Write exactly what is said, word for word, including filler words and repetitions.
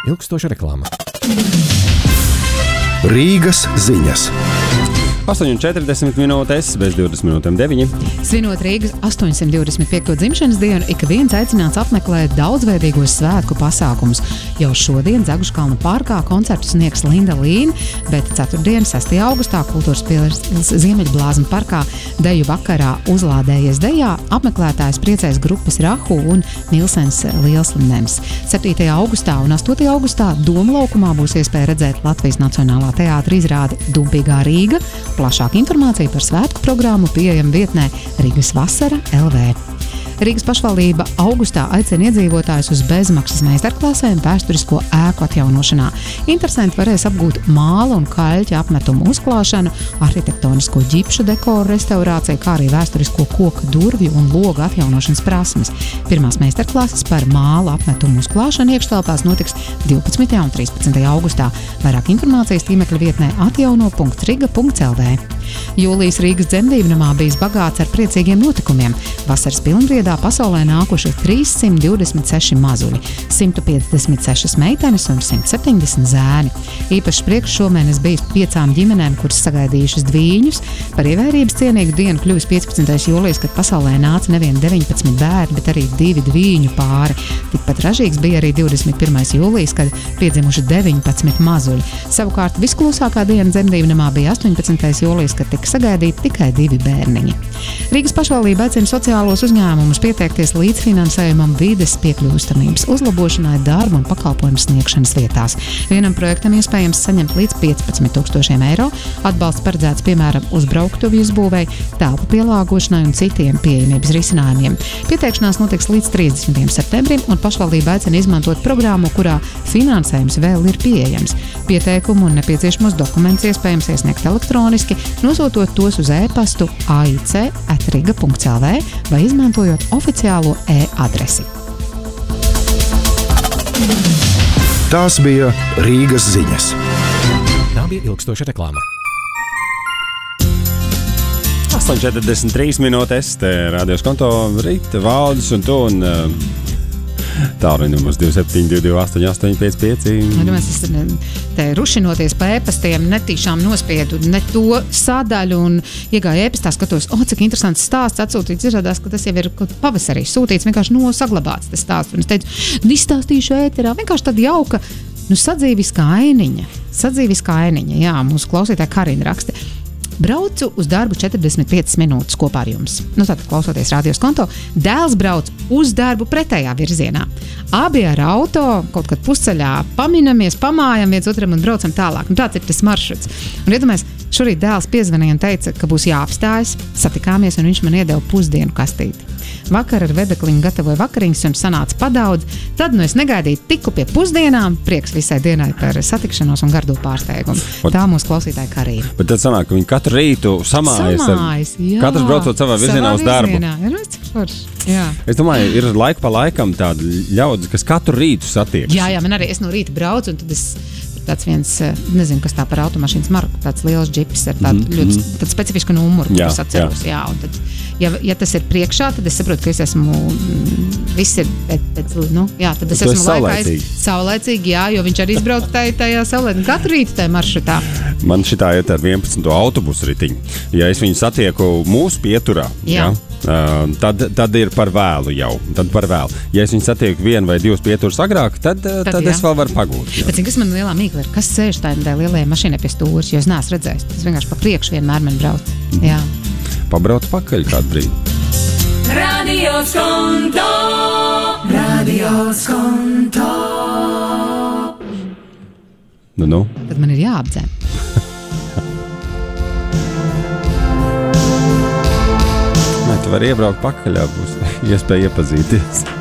ilgstoša reklāma. Rīgas ziņas. astoņi un četrdesmit minūtes, bez divdesmit minūtēm deviņi. Svinot Rīgas astoņsimt divdesmit piekto dzimšanas dienu, ik viens aicināts apmeklēt daudzveidīgos svētku pasākumus. Jau šodien Zaguškalnu parkā koncertu sniegs Linda Līna, bet ceturtdien, sestajā augustā, Kultūras pils Ziemeļblāzma parkā deju vakarā Uzlādējies dejā apmeklētājs priecēs grupas Rahu un Nilsens Lielslinems. septītajā augustā un astotajā augustā Doma laukumā būs iespēja redzēt Latvijas Nacionālā teātra izrādi Dumpīgā Rīga. Plašāka informācija par svētku programmu pieejama vietnē Rīgas vasara L V. Rīgas pašvaldība augustā aicina iedzīvotājus uz bezmaksas meistarklasēm vēsturisko ēku atjaunošanā. Interesanti varēs apgūt māla un kaļķa apmetumu uzklāšanu, arhitektonisko ģipšu dekoru restaurāciju, kā arī vēsturisko koka durvju un logu atjaunošanas prasmes. Pirmās meistarklases par māla apmetumu uzklāšanu iekštelpās notiks divpadsmitajā un trīspadsmitajā augustā. Vairāk informācijas tīmekļa vietnē atjauno punkts riga punkts L V. Jūlijas Rīgas dzemdībnamā bijis bagāts ar priecīgiem notikumiem. Vasaras pilnbriedā pasaulē nākuši trīssimt divdesmit seši mazuļi, simt piecdesmit sešas meitenes un simt septiņdesmit zēni. Īpašs prieks šomēnes bijis piecām ģimenēm, kuras sagaidījušas dvīņus. Par ievērības cienīgu dienu kļuvis piecpadsmitais jūlijas, kad pasaulē nāca nevien deviņpadsmit bērni, bet arī divi dvīņu pāri. Tikpat ražīgs bija arī divdesmit pirmais jūlijas, kad piedzimuši deviņpadsmit mazuļi. Savukārt visklusākā diena dzemdībnamā bija astoņpadsmitais jūlijas, kad tika sagaidīti tikai divi bērniņi. Rīgas pašvaldība aicina sociālos uzņēmumus pieteikties līdzfinansējumam vides piekļūstamības uzlabošanai darba un pakalpojumu sniegšanas vietās. Vienam projektam iespējams saņemt līdz piecpadsmit tūkstošiem eiro. Atbalsts paredzēts piemēram uzbrauktuvju uzbūvei, telpu pielāgošanai un citiem pieejamības risinājumiem. Pieteikšanās notiks līdz trīsdesmitajam septembrim, un pašvaldība aicina izmantot programmu, kurā finansējums vēl ir pieejams. Pieteikumu un nepieciešamos dokumentus iespējams iesniegt elektroniski, nosūtot tos uz e-pastu a i c at riga punkts L V vai izmantojot oficiālo e-adresi. Tās bija Rīgas ziņas. Tā bija ilgstoša reklāma. astoņi četrdesmit trīs minūtes, te radios konto Rīta, Valdis un tu un uh, tālruņa numurs divi septiņi divi divi astoņi astoņi pieci pieci. Es te rušinoties pa ēpastiem netīšām nospiedu ne to sadaļu un iegāju ēpastā, skatos, o, cik interesants stāsts atsūtīts, izrādās, ka tas jau ir pavasarī sūtīts, vienkārši no saglabāts tas stāsts. Un es teicu, izstāstīšu ēterā, vienkārši tāda jauka, nu, sadzīviskā ainiņa, sadzīviskā ainiņa, jā, mūsu klausītāja Karina raksta. Braucu uz darbu četrdesmit piecas minūtes kopā ar jums. Nu, tātad, klausoties radios konto, dēls brauc uz darbu pretējā virzienā. Abi ar auto kaut kad pusceļā paminamies, pamājam viens otram un braucam tālāk. Nu, tāds ir tas maršruts. Un iedomājies, šorīt dēls piezvanīja un teica, ka būs jāapstājas, satikāmies, un viņš man iedeva pusdienu kastīti. Vakar ar vedekliņu gatavoju vakariņas un sanāca padaudz. Tad, nu, es negaidīju tiku pie pusdienām, prieks visai dienai par satikšanos un gardo pārsteigumu. Tā mūsu klausītāja Karīna. Bet tad sanāk, ka viņi katru rītu samājas. Samājas, jā. Katrs braucot savā virzienā uz darbu. Jā, jā. Es domāju, ir laika pa laikam tādi ļaudis, kas katru rītu satiekas. Jā, jā, man arī es no rīta braucu, un tad es tāds viens, nezinu, kas tā par automašīnas marku, tāds liels džips ar tādu mm -hmm. ļoti tādu specifisku numuru, jā, kurus atceros. Jā. Jā, un tad, ja, ja tas ir priekšā, tad es saprotu, ka es esmu, viss ir, pēc, pēc, nu, jā, tad es tu esmu laikā. Saulēcīgi. Saulēcīgi, jā, jo viņš arī izbrauc tajā, tajā saulēcīgi. Katru rītu tajā maršrutā. Man šitā iet ar vienpadsmito autobusu ritiņu. Ja es viņu satieku mūsu pieturā, jā. Jā, Uh, tad, tad ir par vēlu jau. Tad par vēlu. Ja es viņu satieku vienu vai divus pieturus agrāk, tad, tad, tad es vēl varu pagūt. Jā. Bet, zin, kas man lielā mīkla ir? Kas sēž tādā lielajā mašīnā pie stūres, jo es neesmu redzējis. Tas vienkārši pa priekšu vienmēr man brauc. Mm. Jā. Pabrauc pakaļ kādu brīdi. Radio Skonto! Radio Skonto! Nu, nu. Tad man ir jāapdzēm. Tu vari iebraukt pakaļā, būs iespēja iepazīties.